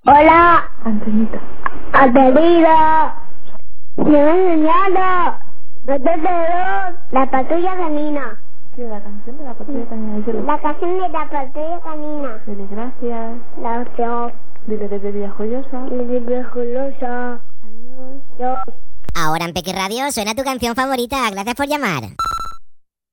Hola. Antonito. Antonito. Me he enseñado. La patrulla canina. ¿Qué? La canción de la patrulla canina. Díselo. La canción de la patrulla canina. Dile gracias. La opción. Dile de Villa Joyosa. De Viajulosa. Adiós. Yo. Ahora en Peque Radio suena tu canción favorita. Gracias por llamar.